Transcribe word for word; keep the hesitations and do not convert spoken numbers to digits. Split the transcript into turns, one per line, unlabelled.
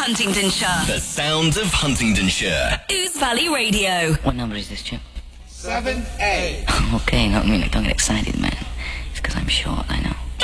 Huntingdonshire.
The sounds of Huntingdonshire.
Ouse Valley Radio.
What number is this, Chip?
seven A.
Okay, no, I mean, don't get excited, man. It's because I'm short, I know.